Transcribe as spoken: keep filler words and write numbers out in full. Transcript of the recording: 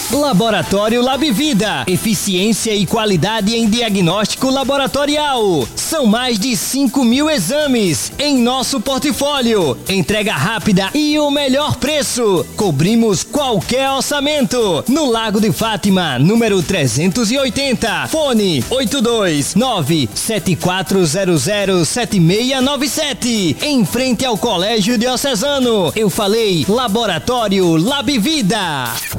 Laboratório Labvida, eficiência e qualidade em diagnóstico laboratorial. São mais de cinco mil exames em nosso portfólio. Entrega rápida e o melhor preço. Cobrimos qualquer orçamento. No Lago de Fátima, número trezentos e oitenta. Fone oito dois nove sete quatro zero zero sete seis nove sete. Em frente ao Colégio Diocesano. Eu falei Laboratório Labvida.